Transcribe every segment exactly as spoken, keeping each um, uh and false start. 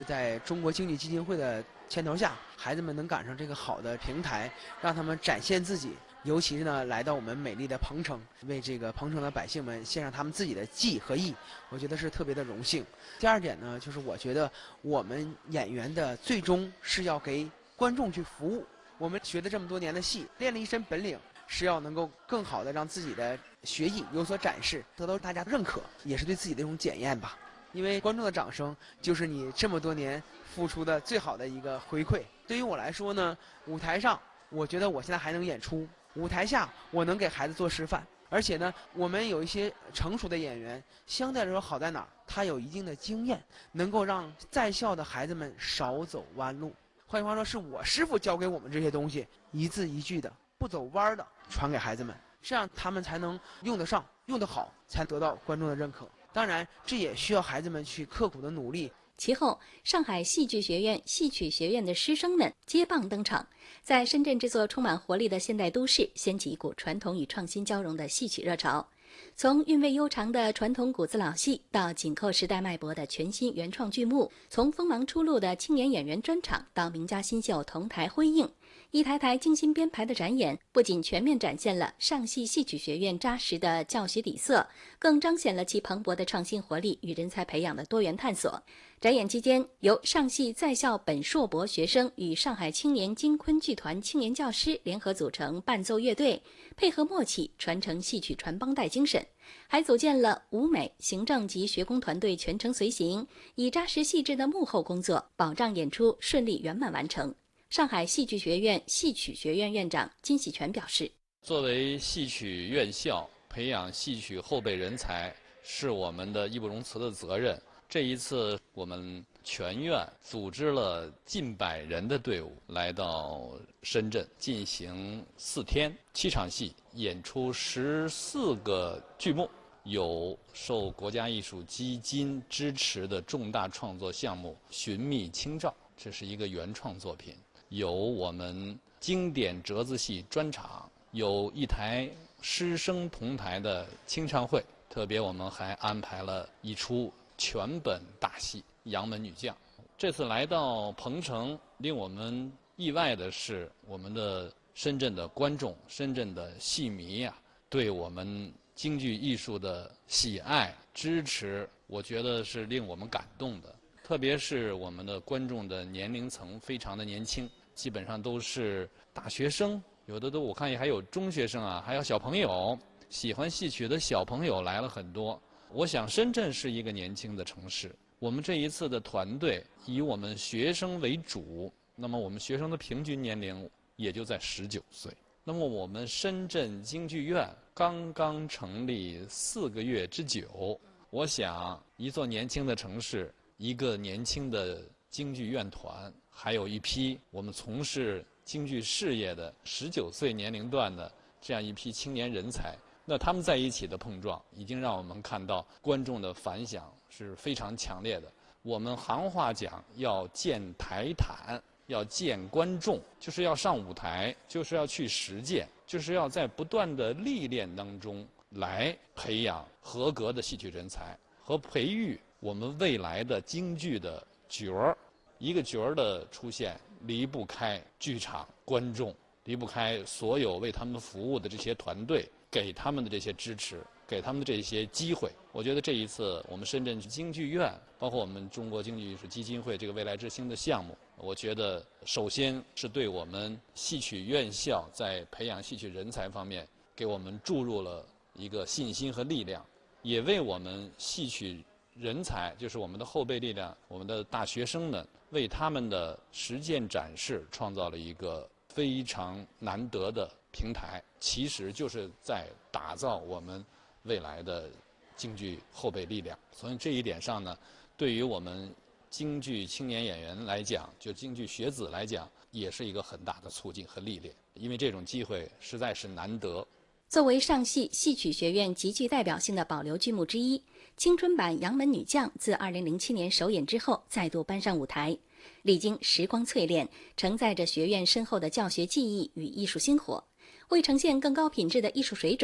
在中国京剧基金会的牵头下，孩子们能赶上这个好的平台，让他们展现自己。尤其是呢，来到我们美丽的彭城，为这个彭城的百姓们献上他们自己的技和艺，我觉得是特别的荣幸。第二点呢，就是我觉得我们演员的最终是要给观众去服务。我们学了这么多年的戏，练了一身本领，是要能够更好的让自己的学艺有所展示，得到大家认可，也是对自己的一种检验吧。因为观众的掌声就是你这么多年付出的最好的一个回馈。对于我来说呢，舞台上我觉得我现在还能演出，舞台下我能给孩子做示范。而且呢，我们有一些成熟的演员，相对来说好在哪儿？他有一定的经验，能够让在校的孩子们少走弯路。换句话说，是我师傅教给我们这些东西，一字一句的，不走弯的传给孩子们，这样他们才能用得上，用得好，才得到观众的认可。当然，这也需要孩子们去刻苦的努力。 其后，上海戏剧学院戏曲学院的师生们接棒登场，在深圳这座充满活力的现代都市，掀起一股传统与创新交融的戏曲热潮。从韵味悠长的传统古字老戏，到紧扣时代脉搏的全新原创剧目，从锋芒初露的青年演员专场到名家新秀同台辉映，一台台精心编排的展演，不仅全面展现了上戏戏曲学院扎实的教学底色，更彰显了其蓬勃的创新活力与人才培养的多元探索。展演期间，由上戏在校本硕博学生与上海青年京昆剧团青年教师联合组成伴奏乐队，配合默契传承戏曲传帮带精神，还组建了舞美、行政及学工团队全程随行，以扎实细致的幕后工作，保障演出顺利圆满完成。上海戏剧学院戏曲学院院长金喜全表示， 作为戏曲院校，培养戏曲后备人才是我们的义不容辞的责任。这一次我们全院组织了近百人的队伍来到深圳进行四天七场戏，演出十四个剧目，有受国家艺术基金支持的重大创作项目《寻觅清照》，这是一个原创作品，有我们经典折子戏专场，有一台师生同台的清唱会，特别我们还安排了一出全本大戏《杨门女将》。这次来到彭城，令我们意外的是，我们的深圳的观众、深圳的戏迷啊，对我们京剧艺术的喜爱、支持，我觉得是令我们感动的。特别是我们的观众的年龄层非常的年轻，基本上都是大学生，有的都我看还有中学生啊，还有小朋友，喜欢戏曲的小朋友来了很多。我想深圳是一个年轻的城市，我们这一次的团队以我们学生为主，那么我们学生的平均年龄也就在十九岁。那么我们深圳京剧院刚刚成立四个月之久，我想一座年轻的城市，一个年轻的京剧院团，还有一批我们从事京剧事业的十九岁年龄段的这样一批青年人才，那他们在一起的碰撞，已经让我们看到观众的反响是非常强烈的。我们行话讲要见台坦，要见观众，就是要上舞台，就是要去实践，就是要在不断的历练当中来培养合格的戏曲人才和培育我们未来的京剧的角儿。一个角儿的出现离不开剧场、观众，离不开所有为他们服务的这些团队给他们的这些支持，给他们的这些机会。我觉得这一次我们深圳京剧院，包括我们中国京剧艺术基金会这个未来之星的项目，我觉得首先是对我们戏曲院校在培养戏曲人才方面给我们注入了一个信心和力量，也为我们戏曲人才，就是我们的后备力量，我们的大学生们，为他们的实践展示创造了一个非常难得的平台，其实就是在打造我们未来的京剧后备力量。所以这一点上呢，对于我们京剧青年演员来讲，就京剧学子来讲，也是一个很大的促进和历练，因为这种机会实在是难得。 作为上戏戏曲学院极具代表性的保留剧目之一，青春版《杨门女将》自二零零七年首演之后再度搬上舞台，历经时光淬炼，承载着学院深厚的教学技艺与艺术薪火。为呈现更高品质的艺术水准，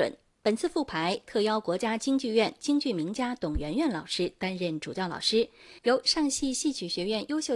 本次复排特邀国家京剧院京剧名家董媛媛老师担任主教老师，由上戏戏曲学院优秀